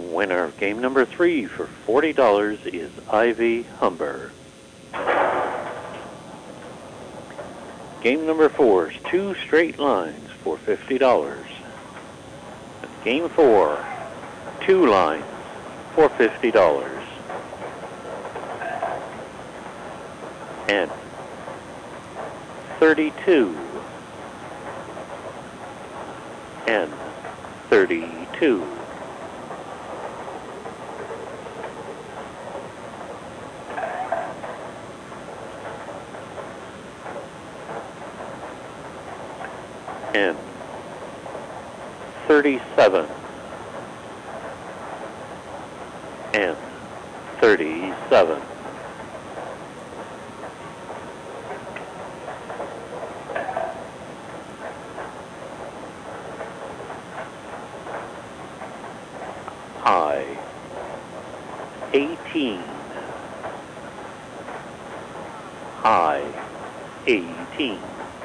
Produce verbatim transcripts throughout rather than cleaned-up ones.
Winner of game number three for forty dollars is Ivy Humber. Game number four is two straight lines for fifty dollars. Game four, two lines for fifty dollars. And thirty-two. And thirty-two. And thirty-seven. And thirty-seven. High. eighteen. High. eighteen.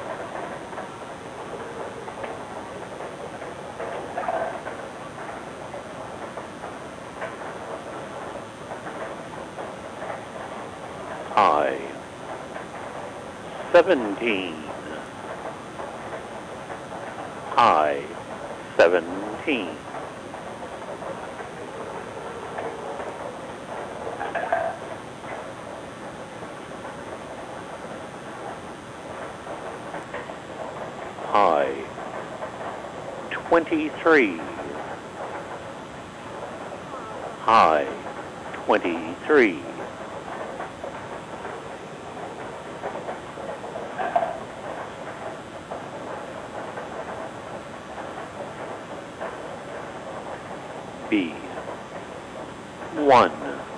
High. seventeen. High. seventeen. High. twenty-three. High. twenty-three. B. One.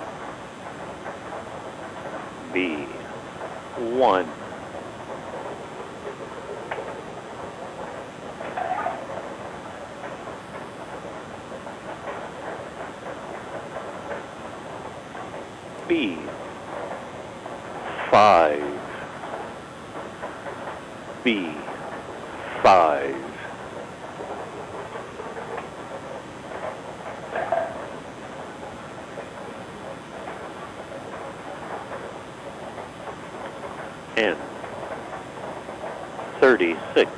B. One. B. Five. B. Five. N. thirty-six.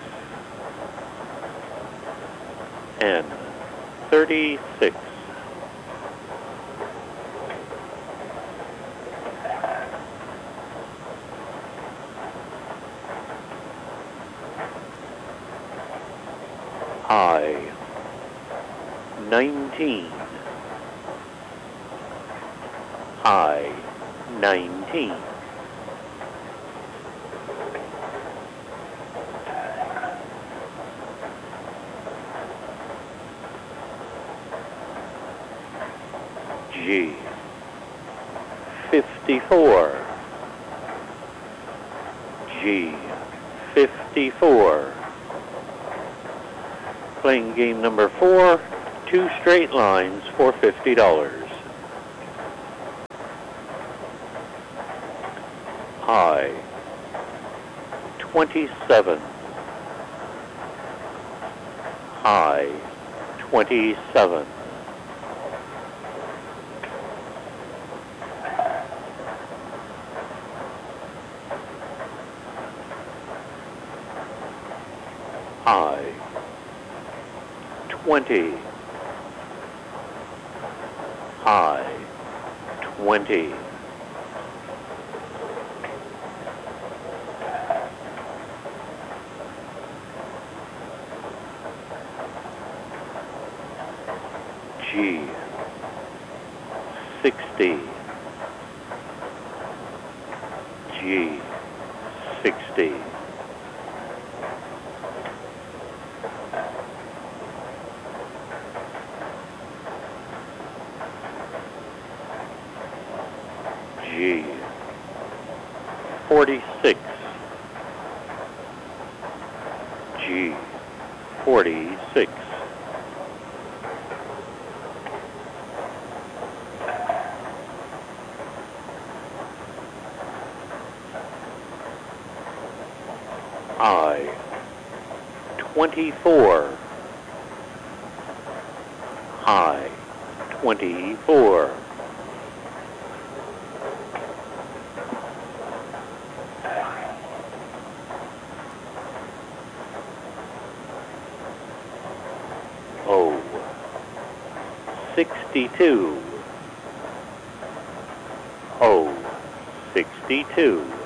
N. thirty-six. I. nineteen. I. nineteen. G. fifty-four. G. fifty-four. Playing game number four, two straight lines for fifty dollars. I. twenty-seven. I. twenty-seven. I. Twenty. I. Twenty. G. Sixty. G. Sixty. G. forty-six. G. forty-six. I. twenty-four. I. twenty-four. O, sixty-two. O, sixty-two.